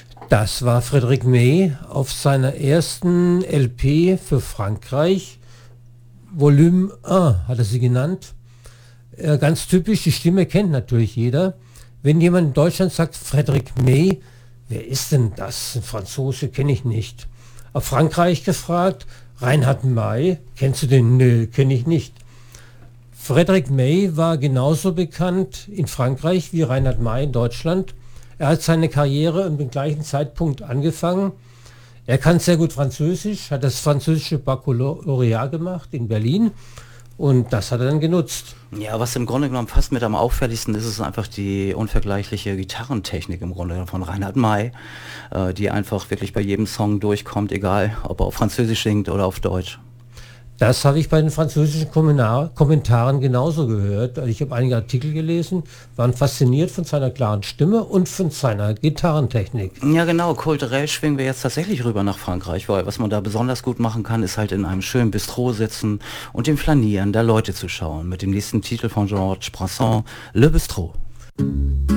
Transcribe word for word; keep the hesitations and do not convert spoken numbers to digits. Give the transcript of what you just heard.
Das war Frédéric May auf seiner ersten L P für Frankreich, Volume eins hat er sie genannt. Äh, ganz typisch, die Stimme kennt natürlich jeder. Wenn jemand in Deutschland sagt, Frédéric May, wer ist denn das? Ein Franzose kenne ich nicht. Auf Frankreich gefragt, Reinhard May, kennst du den? Nö, kenne ich nicht. Frédéric May war genauso bekannt in Frankreich wie Reinhard May in Deutschland. Er hat seine Karriere um den gleichen Zeitpunkt angefangen. Er kann sehr gut Französisch, hat das französische Baccalaureat gemacht in Berlin und das hat er dann genutzt. Ja, was im Grunde genommen fast mit am auffälligsten ist, ist einfach die unvergleichliche Gitarrentechnik im Grunde genommen von Reinhard May, äh, die einfach wirklich bei jedem Song durchkommt, egal ob er auf Französisch singt oder auf Deutsch. Das habe ich bei den französischen Kommentar Kommentaren genauso gehört. Also ich habe einige Artikel gelesen, waren fasziniert von seiner klaren Stimme und von seiner Gitarrentechnik. Ja genau, kulturell schwingen wir jetzt tatsächlich rüber nach Frankreich, weil was man da besonders gut machen kann, ist halt in einem schönen Bistro sitzen und dem Flanieren der Leute zu schauen. Mit dem nächsten Titel von Georges Brassens, Le Bistrot.